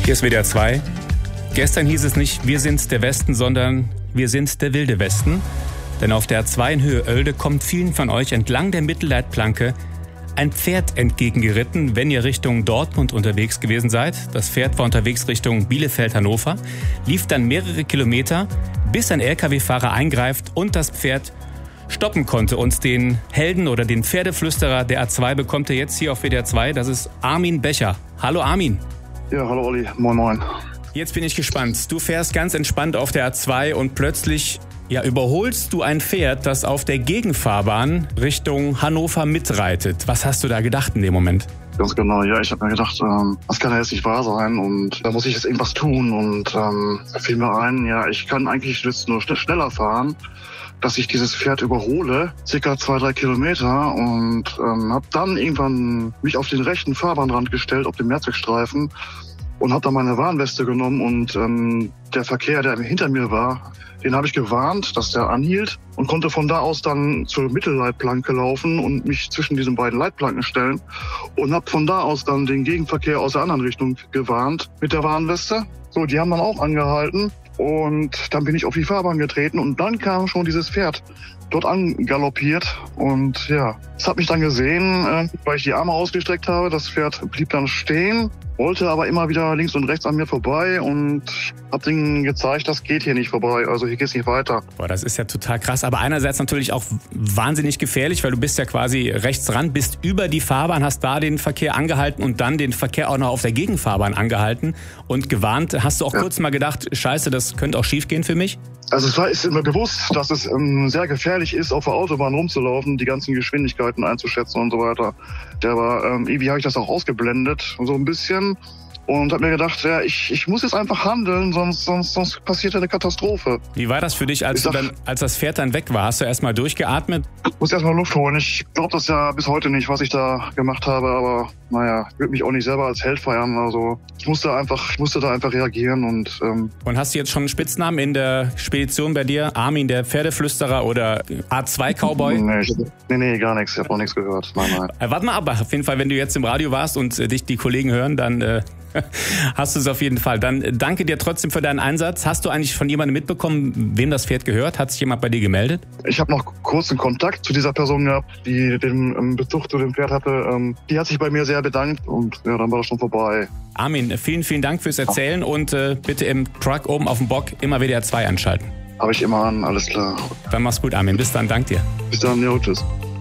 Hier ist WDR 2. Gestern hieß es nicht, wir sind der Westen, sondern wir sind der wilde Westen. Denn auf der A2 in Höhe Oelde kommt vielen von euch entlang der Mittelleitplanke ein Pferd entgegengeritten, wenn ihr Richtung Dortmund unterwegs gewesen seid. Das Pferd war unterwegs Richtung Bielefeld-Hannover, lief dann mehrere Kilometer, bis ein LKW-Fahrer eingreift und das Pferd stoppen konnte. Und den Helden oder den Pferdeflüsterer der A2 bekommt ihr jetzt hier auf WDR 2. Das ist Armin Becher. Hallo Armin. Ja, hallo Olli. Moin moin. Jetzt bin ich gespannt. Du fährst ganz entspannt auf der A2 und plötzlich überholst du ein Pferd, das auf der Gegenfahrbahn Richtung Hannover mitreitet. Was hast du da gedacht in dem Moment? Ganz genau, ja, ich habe mir gedacht, das kann ja jetzt nicht wahr sein und da muss ich jetzt irgendwas tun und da fiel mir ein, ja, ich kann eigentlich jetzt nur schneller fahren, dass ich dieses Pferd überhole, circa 2-3 Kilometer und habe dann irgendwann mich auf den rechten Fahrbahnrand gestellt, auf dem Mehrzweckstreifen und habe dann meine Warnweste genommen und der Verkehr, der hinter mir war, den habe ich gewarnt, dass der anhielt und konnte von da aus dann zur Mittelleitplanke laufen und mich zwischen diesen beiden Leitplanken stellen und habe von da aus dann den Gegenverkehr aus der anderen Richtung gewarnt mit der Warnweste. So, die haben dann auch angehalten und dann bin ich auf die Fahrbahn getreten und dann kam schon dieses Pferd dort angaloppiert und ja, es hat mich dann gesehen, weil ich die Arme ausgestreckt habe. Das Pferd blieb dann stehen, wollte aber immer wieder links und rechts an mir vorbei und hab denen gezeigt, das geht hier nicht vorbei, also hier geht's nicht weiter. Boah, das ist ja total krass, aber einerseits natürlich auch wahnsinnig gefährlich, weil du bist ja quasi rechts ran, bist über die Fahrbahn, hast da den Verkehr angehalten und dann den Verkehr auch noch auf der Gegenfahrbahn angehalten und gewarnt. Hast du auch kurz mal gedacht, scheiße, das könnte auch schief gehen für mich? Also ist mir bewusst, dass es sehr gefährlich ist, auf der Autobahn rumzulaufen, die ganzen Geschwindigkeiten einzuschätzen und so weiter. Aber irgendwie habe ich das auch ausgeblendet, so ein bisschen. Und habe mir gedacht, ja, ich muss jetzt einfach handeln, sonst passiert eine Katastrophe. Wie war das für dich, als das Pferd dann weg war? Hast du erst mal durchgeatmet? Ich muss erst mal Luft holen. Ich glaube das ja bis heute nicht, was ich da gemacht habe. Aber naja, ich würde mich auch nicht selber als Held feiern. Also ich musste da einfach reagieren. Und hast du jetzt schon einen Spitznamen in der Spedition bei dir? Armin, der Pferdeflüsterer oder A2-Cowboy? Nee, gar nichts. Ich habe auch nichts gehört. Nein. Warte mal ab. Auf jeden Fall, wenn du jetzt im Radio warst und dich die Kollegen hören, dann hast du es auf jeden Fall. Dann danke dir trotzdem für deinen Einsatz. Hast du eigentlich von jemandem mitbekommen, wem das Pferd gehört? Hat sich jemand bei dir gemeldet? Ich habe noch kurzen Kontakt zu dieser Person gehabt, die den Bezug zu dem Pferd hatte. Die hat sich bei mir sehr bedankt und ja, dann war das schon vorbei. Armin, vielen, vielen Dank fürs Erzählen und bitte im Truck oben auf dem Bock immer WDR 2 anschalten. Habe ich immer an, alles klar. Dann mach's gut, Armin. Bis dann, dank dir. Bis dann, ja, tschüss.